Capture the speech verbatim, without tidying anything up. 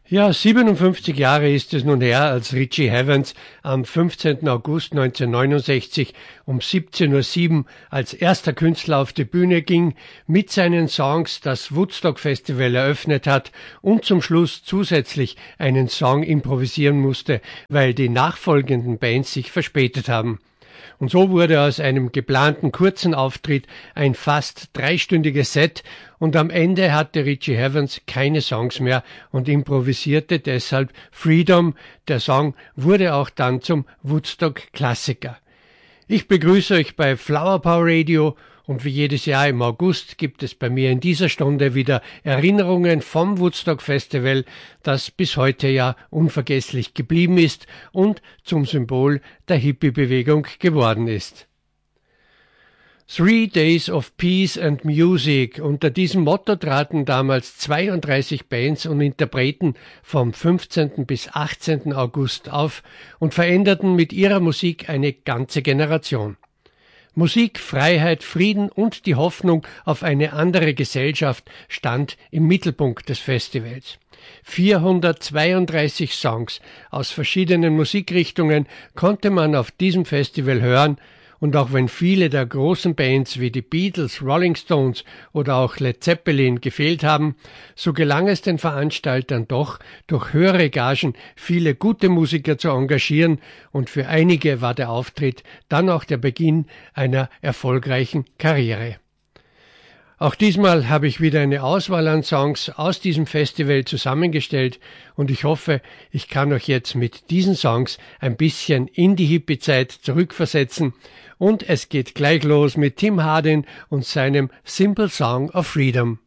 Ja, siebenundfünfzig Jahre ist es nun her, als Richie Havens am fünfzehnten August neunzehnhundertneunundsechzig um siebzehn Uhr sieben als erster Künstler auf die Bühne ging, mit seinen Songs das Woodstock Festival eröffnet hat und zum Schluss zusätzlich einen Song improvisieren musste, weil die nachfolgenden Bands sich verspätet haben. Und so wurde aus einem geplanten kurzen Auftritt ein fast dreistündiges Set und am Ende hatte Richie Havens keine Songs mehr und improvisierte deshalb Freedom. Der Song wurde auch dann zum Woodstock-Klassiker. Ich begrüße euch bei Flower Power Radio und wie jedes Jahr im August gibt es bei mir in dieser Stunde wieder Erinnerungen vom Woodstock Festival, das bis heute ja unvergesslich geblieben ist und zum Symbol der Hippie-Bewegung geworden ist. Three Days of Peace and Music. Unter diesem Motto traten damals zweiunddreißig Bands und Interpreten vom fünfzehnten bis achtzehnten August auf und veränderten mit ihrer Musik eine ganze Generation. Musik, Freiheit, Frieden und die Hoffnung auf eine andere Gesellschaft stand im Mittelpunkt des Festivals. vierhundertzweiunddreißig Songs aus verschiedenen Musikrichtungen konnte man auf diesem Festival hören, und auch wenn viele der großen Bands wie die Beatles, Rolling Stones oder auch Led Zeppelin gefehlt haben, so gelang es den Veranstaltern doch, durch höhere Gagen viele gute Musiker zu engagieren, und für einige war der Auftritt dann auch der Beginn einer erfolgreichen Karriere. Auch diesmal habe ich wieder eine Auswahl an Songs aus diesem Festival zusammengestellt und ich hoffe, ich kann euch jetzt mit diesen Songs ein bisschen in die Hippie-Zeit zurückversetzen und es geht gleich los mit Tim Hardin und seinem Simple Song of Freedom.